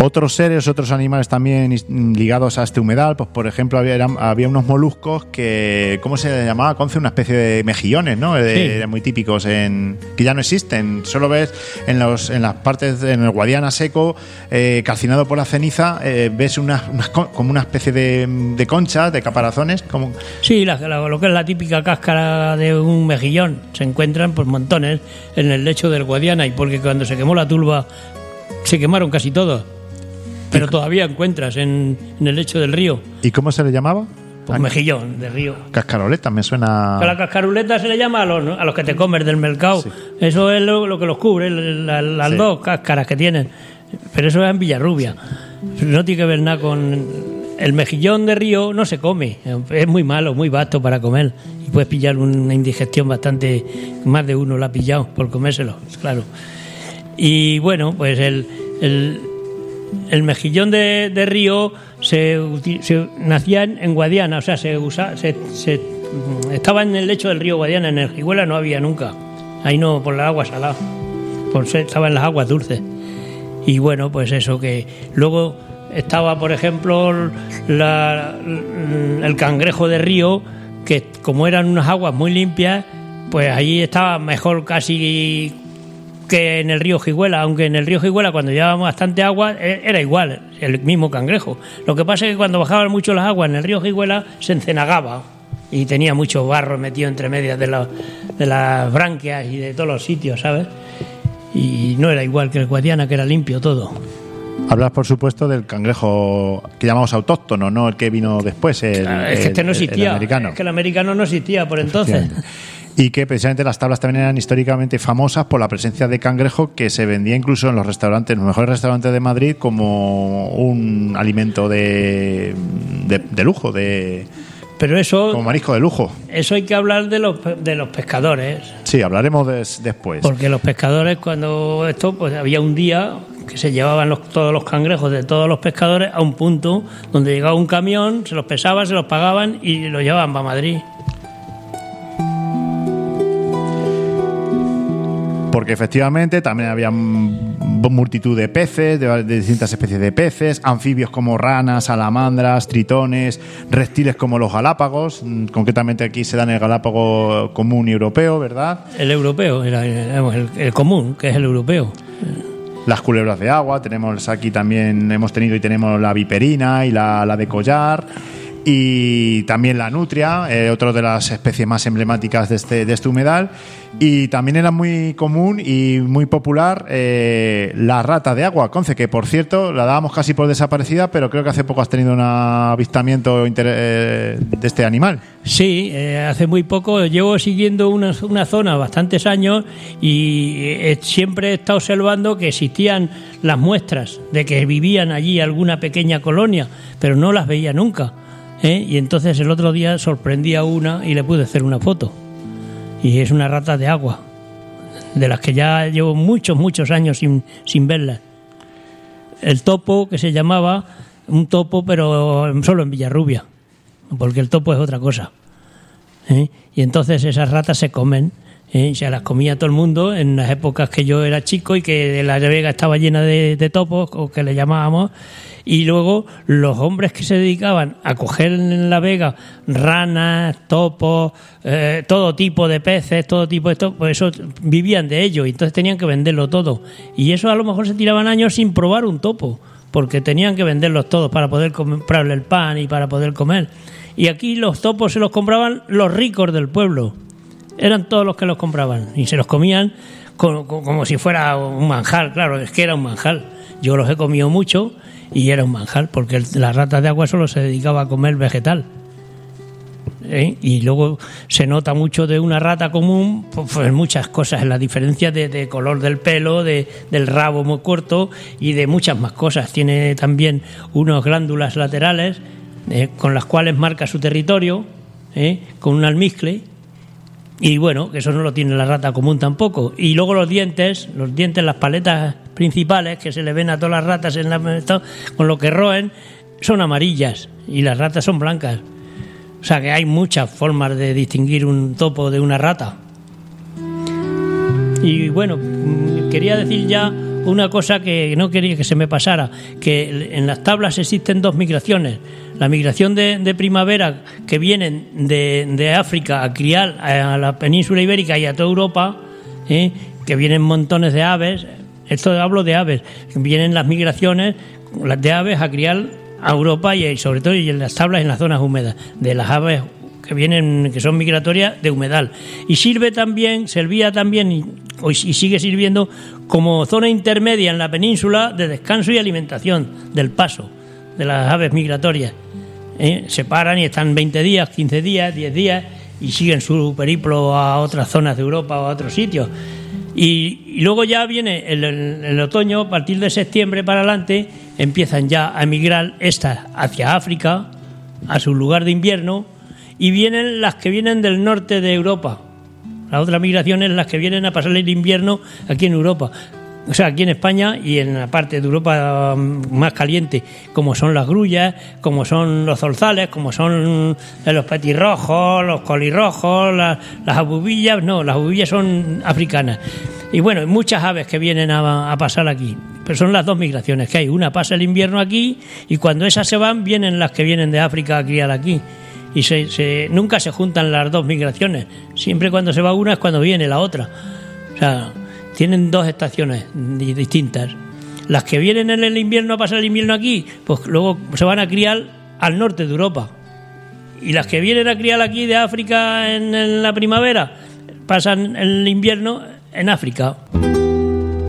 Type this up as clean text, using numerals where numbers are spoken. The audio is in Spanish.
Otros seres, otros animales también ligados a este humedal, pues por ejemplo había unos moluscos que, ¿cómo se llamaba? Conce, una especie de mejillones, ¿no? Eran muy típicos que ya no existen. Solo ves en las partes, en el Guadiana seco, calcinado por la ceniza, ves como una especie de conchas, de caparazones. Como... Sí, lo que es la típica cáscara de un mejillón. Se encuentran por montones en el lecho del Guadiana, y porque cuando se quemó la turba se quemaron casi todos. Pero todavía encuentras en el lecho del río. ¿Y cómo se le llamaba? Pues mejillón de río. Cascaroleta, me suena... Que la cascaruleta se le llama a los que te comes del mercado. Sí. Eso es lo que los cubre, las sí. Dos cáscaras que tienen. Pero eso es en Villarrubia. No tiene que ver nada con... El mejillón de río no se come. Es muy malo, muy vasto para comer. Y puedes pillar una indigestión bastante... Más de uno la ha pillado por comérselo, claro. Y bueno, pues el mejillón de río se nacía en Guadiana, o sea, estaba en el lecho del río Guadiana. En el Jigüela no había nunca, ahí no, por la agua salada, estaba en las aguas dulces. Y bueno, pues eso, que luego estaba, por ejemplo, el cangrejo de río, que como eran unas aguas muy limpias, pues allí estaba mejor casi que en el río Jigüela, aunque en el río Jigüela, cuando llevábamos bastante agua, era igual, el mismo cangrejo. Lo que pasa es que cuando bajaban mucho las aguas en el río Jigüela se encenagaba y tenía mucho barro metido entre medias de las branquias y de todos los sitios, ¿sabes? Y no era igual que el Guadiana, que era limpio todo. Hablas, por supuesto, del cangrejo que llamamos autóctono, no el que vino después, es que este no existía, el americano. Es que el americano no existía por entonces. Y que precisamente las tablas también eran históricamente famosas por la presencia de cangrejo, que se vendía incluso en los restaurantes, los mejores restaurantes de Madrid, como un alimento de lujo, pero eso, como marisco de lujo. Eso hay que hablar de los pescadores. Sí, hablaremos después. Porque los pescadores, cuando pues había un día que se llevaban todos los cangrejos de todos los pescadores a un punto donde llegaba un camión, se los pesaba, se los pagaban y los llevaban para Madrid. Porque efectivamente también había multitud de peces, de distintas especies de peces, anfibios como ranas, salamandras, tritones, reptiles como los galápagos. Concretamente aquí se dan el galápago común y europeo, ¿verdad? El europeo, el común, que es el europeo. Las culebras de agua, tenemos aquí también, hemos tenido y tenemos la viperina y la de collar. Y también la nutria, otra de las especies más emblemáticas de este humedal. Y también era muy común y muy popular la rata de agua, Conce, que por cierto la dábamos casi por desaparecida, pero creo que hace poco has tenido un avistamiento de este animal. Sí, hace muy poco. Llevo siguiendo una zona bastantes años y siempre he estado observando que existían las muestras de que vivían allí alguna pequeña colonia, pero no las veía nunca. Y entonces el otro día sorprendí a una y le pude hacer una foto. Y es una rata de agua, de las que ya llevo muchos años sin verlas. El topo, que se llamaba un topo, pero solo en Villarrubia, porque el topo es otra cosa. Y entonces esas ratas se comen. Se las comía todo el mundo en las épocas que yo era chico y que la vega estaba llena de topos, o que le llamábamos. Y luego los hombres que se dedicaban a coger en la vega ranas, topos, todo tipo de peces, todo tipo de esto, pues eso vivían de ello y entonces tenían que venderlo todo. Y eso a lo mejor se tiraban años sin probar un topo, porque tenían que venderlos todos para poder comprarle el pan y para poder comer. Y aquí los topos se los compraban los ricos del pueblo. Eran todos los que los compraban y se los comían como si fuera un manjar. Claro, es que era un manjar. Yo los he comido mucho y era un manjar, porque la rata de agua solo se dedicaba a comer vegetal. Y luego se nota mucho de una rata común, pues muchas cosas, en la diferencia de color del pelo, del rabo muy corto y de muchas más cosas. Tiene también unas glándulas laterales con las cuales marca su territorio, con un almizcle. Y bueno, que eso no lo tiene la rata común tampoco. Y luego los dientes, las paletas principales que se le ven a todas las ratas con lo que roen, son amarillas y las ratas son blancas. O sea que hay muchas formas de distinguir un topo de una rata. Y bueno, quería decir ya una cosa que no quería que se me pasara, que en las tablas existen dos migraciones. La migración de primavera, que vienen de África a criar a la península ibérica y a toda Europa, que vienen montones de aves. Esto hablo de aves, vienen las migraciones, las de aves a criar a Europa y sobre todo y en las tablas en las zonas húmedas, de las aves que son migratorias de humedal. Y servía también y sigue sirviendo como zona intermedia en la península de descanso y alimentación del paso de las aves migratorias. Se paran y están 20 días, 15 días, 10 días y siguen su periplo a otras zonas de Europa o a otros sitios. Y luego ya viene el otoño, a partir de septiembre para adelante, empiezan ya a emigrar estas hacia África, a su lugar de invierno, y vienen las que vienen del norte de Europa. La otra migración es las que vienen a pasar el invierno aquí en Europa. O sea, aquí en España y en la parte de Europa más caliente, como son las grullas, como son los zorzales, como son los petirrojos, los colirrojos, las abubillas. No, las abubillas son africanas. Y bueno, muchas aves que vienen a pasar aquí. Pero son las dos migraciones que hay. Una pasa el invierno aquí y cuando esas se van, vienen las que vienen de África a criar aquí. Y nunca se juntan las dos migraciones. Siempre cuando se va una es cuando viene la otra. O sea, tienen dos estaciones distintas. Las que vienen en el invierno a pasar el invierno aquí, pues luego se van a criar al norte de Europa. Y las que vienen a criar aquí de África en la primavera, pasan el invierno en África.